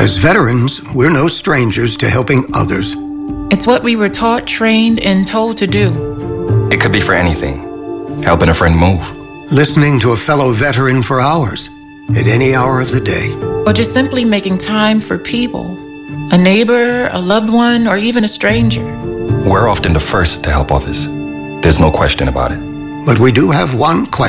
As veterans, we're no strangers to helping others. It's what we were taught, trained, and told to do. It could be for anything. Helping a friend move. Listening to a fellow veteran for hours, at any hour of the day. Or just simply making time for people. A neighbor, a loved one, or even a stranger. We're often the first to help others. There's no question about it. But we do have one question.